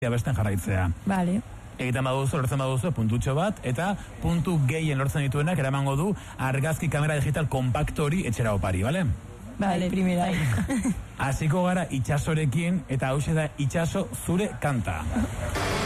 abesten jarraitzea. Vale. Egiten baduzu, lortzen baduzu, puntutxo bat, eta puntu gehien lortzen dituenak eramango du argazki kamera digital kompakto hori etxera opari, bale? Vale, primera. Hasiko gara itxasorekin, eta hauxe da itxaso zure kanta.